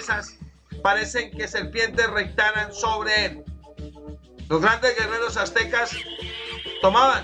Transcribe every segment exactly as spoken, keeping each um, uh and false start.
cabezas parecen que serpientes rectaran sobre él. Los grandes guerreros aztecas tomaban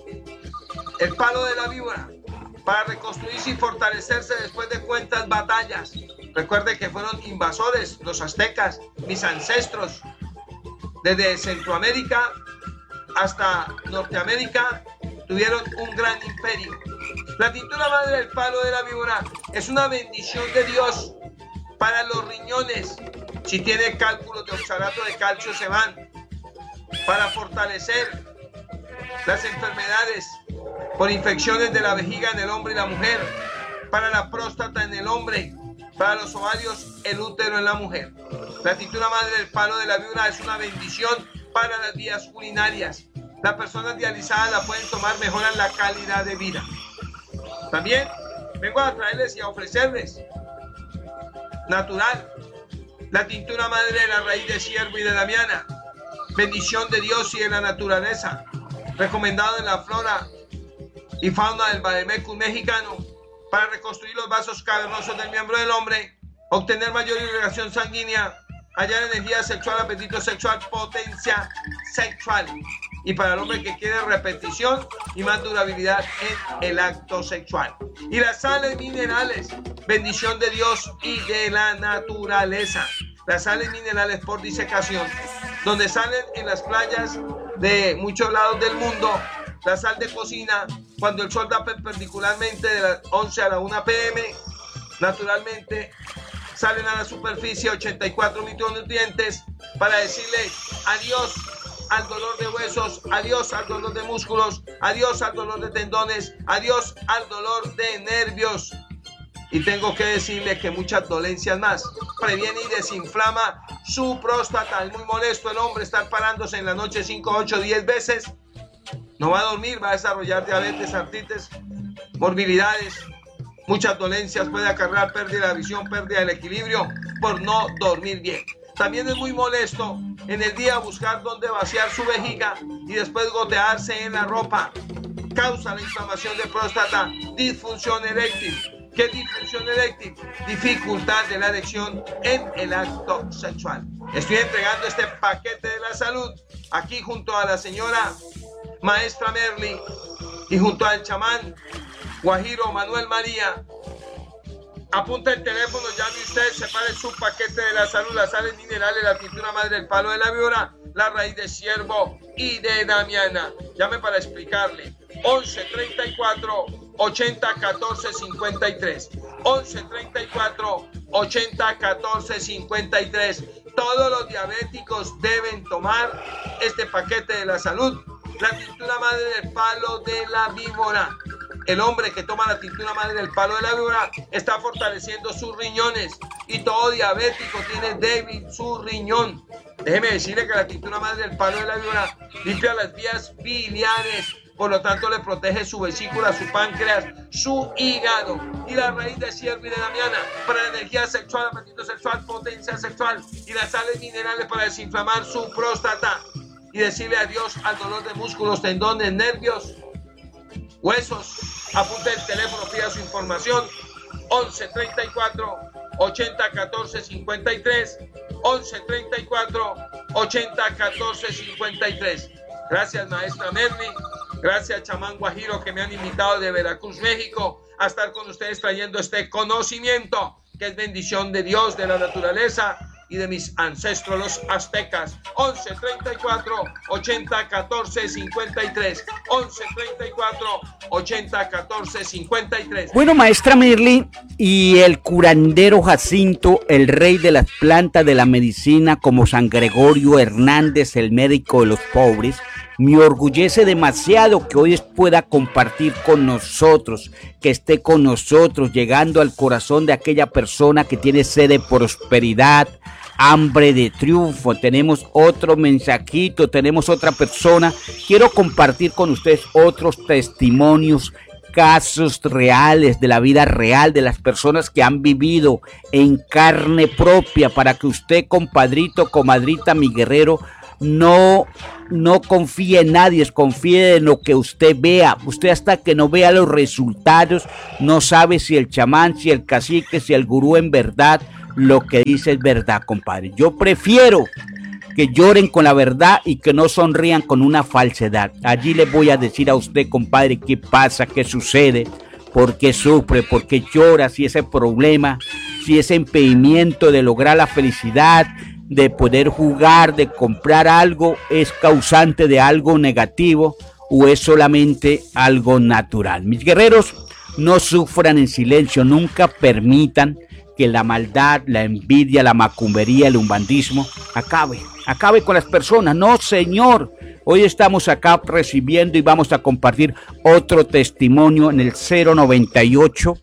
el palo de la víbora para reconstruirse y fortalecerse después de cuantas batallas. Recuerde que fueron invasores los aztecas, mis ancestros, desde Centroamérica hasta Norteamérica, tuvieron un gran imperio. La tintura madre del palo de la víbora es una bendición de Dios para los riñones. Si tiene cálculos de oxalato de calcio, se van. Para fortalecer las enfermedades por infecciones de la vejiga en el hombre y la mujer, para la próstata en el hombre, para los ovarios, el útero en la mujer. La tintura madre del palo de la víbora es una bendición para las vías urinarias. Las personas dializadas la pueden tomar, mejoran la calidad de vida. También vengo a traerles y a ofrecerles natural la tintura madre de la raíz de ciervo y de damiana, bendición de Dios y de la naturaleza, recomendado en la flora y fauna del Vademecum mexicano para reconstruir los vasos cavernosos del miembro del hombre, obtener mayor irrigación sanguínea, hallar energía sexual, apetito sexual, potencia sexual, y para el hombre que quiere repetición y más durabilidad en el acto sexual. Y las sales minerales, bendición de Dios y de la naturaleza. Las sales minerales por disecación, donde salen en las playas de muchos lados del mundo. La sal de cocina, cuando el sol da perpendicularmente de las once a la una pe eme, naturalmente salen a la superficie ochenta y cuatro micronutrientes para decirle adiós al dolor de huesos, adiós al dolor de músculos, adiós al dolor de tendones, adiós al dolor de nervios. Y tengo que decirle que muchas dolencias más. Previene y desinflama su próstata. Es muy molesto el hombre estar parándose en la noche cinco, ocho, diez veces. No va a dormir, va a desarrollar diabetes, artritis, morbilidades, muchas dolencias, puede acarrear pérdida de la visión, pérdida del equilibrio por no dormir bien. También es muy molesto en el día buscar dónde vaciar su vejiga y después gotearse en la ropa. Causa la inflamación de próstata, disfunción eréctil. ¿Qué es disfunción eréctil? Dificultad de la erección en el acto sexual. Estoy entregando este paquete de la salud aquí junto a la señora Maestra Merly y junto al chamán Guajiro Manuel María. Apunta el teléfono, llame usted, separe su paquete de la salud, las sales minerales, la tintura madre del palo de la víbora, la raíz de ciervo y de damiana. Llame para explicarle. once treinta y cuatro ochenta catorce cincuenta y tres. once treinta y cuatro ochenta catorce cincuenta y tres. Todos los diabéticos deben tomar este paquete de la salud. La tintura madre del palo de la víbora. El hombre que toma la tintura madre del palo de la víbora está fortaleciendo sus riñones, y todo diabético tiene débil su riñón. Déjeme decirle que la tintura madre del palo de la víbora limpia las vías biliares, por lo tanto le protege su vesícula, su páncreas, su hígado. Y la raíz de ciervo y de damiana para la energía sexual, apetito sexual, potencia sexual, y las sales minerales para desinflamar su próstata y decirle adiós al dolor de músculos, tendones, nervios, huesos. Apunte el teléfono, pida su información. once treinta y cuatro ochenta catorce cincuenta y tres. once treinta y cuatro ochenta catorce cincuenta y tres. Gracias, maestra Merly. Gracias, chamán Guajiro, que me han invitado de Veracruz, México, a estar con ustedes trayendo este conocimiento que es bendición de Dios, de la naturaleza y de mis ancestros los aztecas. once treinta y cuatro ochenta catorce cincuenta y tres. once treinta y cuatro ochenta catorce cincuenta y tres. Bueno, maestra Merly, y el curandero Jacinto, el rey de las plantas de la medicina, como San Gregorio Hernández, el médico de los pobres, me orgullece demasiado que hoy pueda compartir con nosotros, que esté con nosotros, llegando al corazón de aquella persona que tiene sed de prosperidad, hambre de triunfo. Tenemos otro mensajito, tenemos otra persona. Quiero compartir con ustedes otros testimonios, casos reales de la vida real de las personas que han vivido en carne propia, para que usted, compadrito, comadrita, mi guerrero, no, no confíe en nadie, confíe en lo que usted vea. Usted, hasta que no vea los resultados, no sabe si el chamán, si el cacique, si el gurú en verdad lo que dice es verdad, compadre. Yo prefiero que lloren con la verdad y que no sonrían con una falsedad. Allí les voy a decir a usted, compadre, qué pasa, qué sucede, por qué sufre, por qué llora, si ese problema, si ese impedimento de lograr la felicidad, de poder jugar, de comprar algo, es causante de algo negativo o es solamente algo natural. Mis guerreros, no sufran en silencio, nunca permitan que la maldad, la envidia, la macumbería, el umbandismo acabe, acabe con las personas. No, señor. Hoy estamos acá recibiendo y vamos a compartir otro testimonio en el cero noventa y ocho,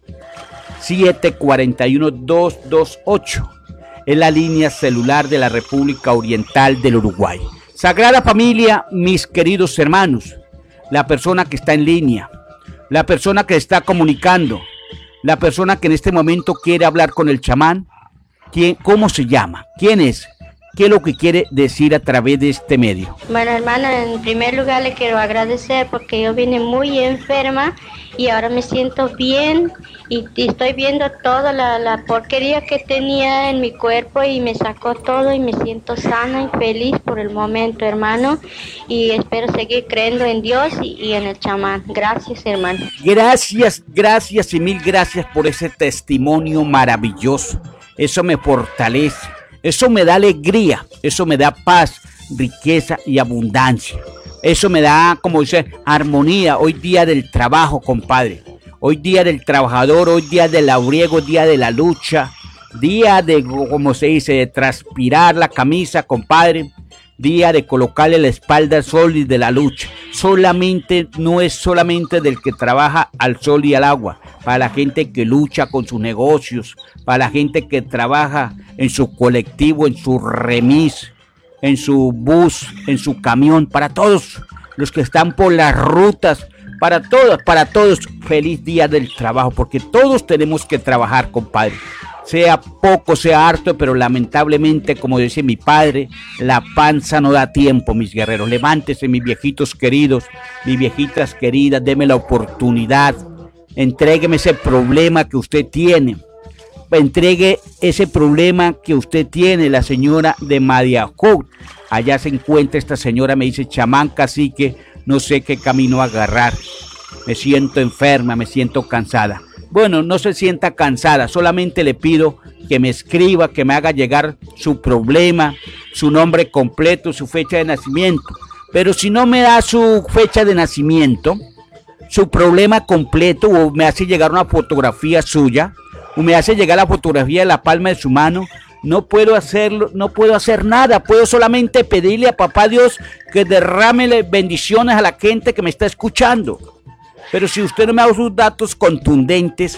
siete cuarenta y uno, dos dos ocho. Es la línea celular de la República Oriental del Uruguay. Sagrada Familia, mis queridos hermanos, la persona que está en línea, la persona que está comunicando, la persona que en este momento quiere hablar con el chamán, ¿quién, cómo se llama? ¿Quién es? ¿Qué es lo que quiere decir a través de este medio? Bueno, hermana, en primer lugar le quiero agradecer porque yo vine muy enferma y ahora me siento bien y, y estoy viendo toda la, la porquería que tenía en mi cuerpo y me sacó todo y me siento sana y feliz por el momento, hermano, y espero seguir creyendo en Dios y, y en el chamán. Gracias, hermano. Gracias, gracias y mil gracias por ese testimonio maravilloso. Eso me fortalece. Eso me da alegría, eso me da paz, riqueza y abundancia. Eso me da, como dice, armonía. Hoy día del trabajo, compadre. Hoy día del trabajador, hoy día del labriego, día de la lucha. Día de, como se dice, de transpirar la camisa, compadre. Día de colocarle la espalda al sol y de la lucha. Solamente, no es solamente del que trabaja al sol y al agua. Para la gente que lucha con sus negocios, para la gente que trabaja en su colectivo, en su remis, en su bus, en su camión, para todos los que están por las rutas, para todos, para todos, feliz día del trabajo, porque todos tenemos que trabajar, compadre. Sea poco, sea harto, pero lamentablemente, como dice mi padre, la panza no da tiempo, mis guerreros. Levántese, mis viejitos queridos, mis viejitas queridas, deme la oportunidad. Entrégueme ese problema que usted tiene. Entregue ese problema que usted tiene, la señora de Madiacó. Allá se encuentra esta señora, me dice, chamán, cacique, no sé qué camino agarrar. Me siento enferma, me siento cansada. Bueno, no se sienta cansada, solamente le pido que me escriba, que me haga llegar su problema, su nombre completo, su fecha de nacimiento. Pero si no me da su fecha de nacimiento, su problema completo, o me hace llegar una fotografía suya, o me hace llegar la fotografía de la palma de su mano, no puedo hacerlo, no puedo hacer nada, puedo solamente pedirle a papá Dios que derrame bendiciones a la gente que me está escuchando. Pero si usted no me da sus datos contundentes,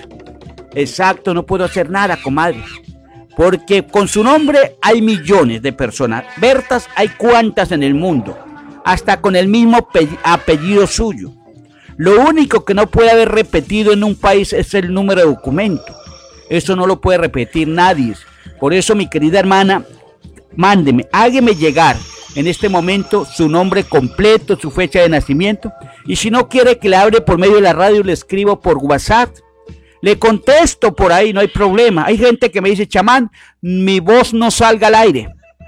exacto, no puedo hacer nada, comadre. Porque con su nombre hay millones de personas. Bertas hay cuantas en el mundo, hasta con el mismo apellido suyo. Lo único que no puede haber repetido en un país es el número de documento. Eso no lo puede repetir nadie. Por eso, mi querida hermana, mándeme, hágame llegar en este momento su nombre completo, su fecha de nacimiento. Y si no quiere que le hable por medio de la radio, le escribo por WhatsApp. Le contesto por ahí, no hay problema. Hay gente que me dice, chamán, mi voz no salga al aire.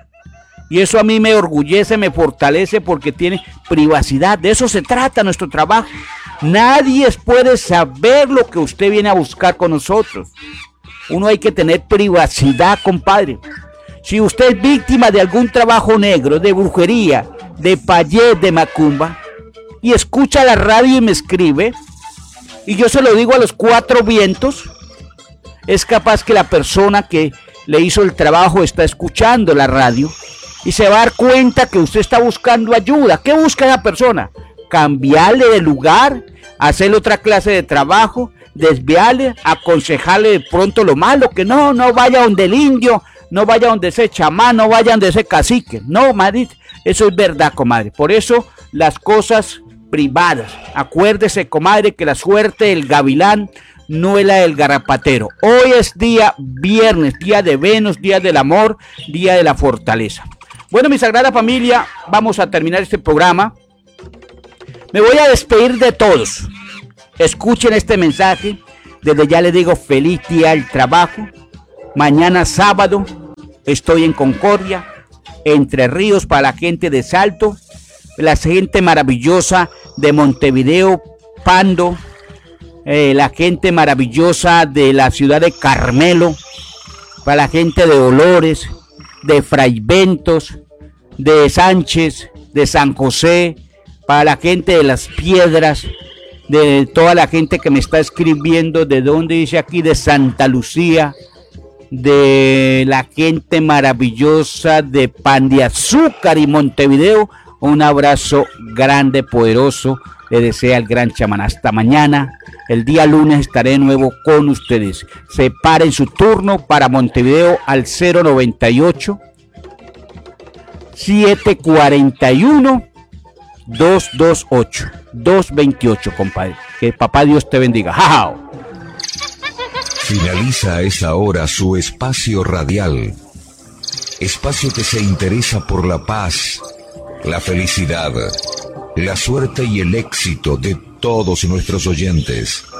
Y eso a mí me orgullece, me fortalece porque tiene privacidad. De eso se trata nuestro trabajo. Nadie puede saber lo que usted viene a buscar con nosotros. Uno hay que tener privacidad, compadre. Si usted es víctima de algún trabajo negro, de brujería, de payé, de macumba, y escucha la radio y me escribe, y yo se lo digo a los cuatro vientos, es capaz que la persona que le hizo el trabajo está escuchando la radio y se va a dar cuenta que usted está buscando ayuda. ¿Qué busca esa persona? Cambiarle de lugar, hacerle otra clase de trabajo, desviarle, aconsejarle de pronto lo malo, que no, no vaya donde el indio, no vaya donde ese chamán, no vaya donde ese cacique. No, madre, eso es verdad, comadre. Por eso las cosas privadas. Acuérdese, comadre, que la suerte del gavilán no es la del garrapatero. Hoy es día viernes, día de Venus, día del amor, día de la fortaleza. Bueno, mi sagrada familia, vamos a terminar este programa. Me voy a despedir de todos. Escuchen este mensaje. Desde ya les digo feliz día del trabajo. Mañana sábado estoy en Concordia, Entre Ríos, para la gente de Salto, la gente maravillosa de Montevideo, Pando, eh, la gente maravillosa de la ciudad de Carmelo, para la gente de Dolores, de Fraiventos, de Sánchez, de San José, para la gente de Las Piedras, de toda la gente que me está escribiendo, de donde dice aquí, de Santa Lucía, de la gente maravillosa de Pan de Azúcar y Montevideo. Un abrazo grande, poderoso, le desea el gran chamán. Hasta mañana, el día lunes estaré de nuevo con ustedes. Separen su turno para Montevideo al cero noventa y ocho, siete cuarenta y uno, doscientos veintiocho, doscientos veintiocho, compadre. Que papá Dios te bendiga. ¡Jao! Finaliza a esa hora su espacio radial. Espacio que se interesa por la paz, la felicidad, la suerte y el éxito de todos nuestros oyentes.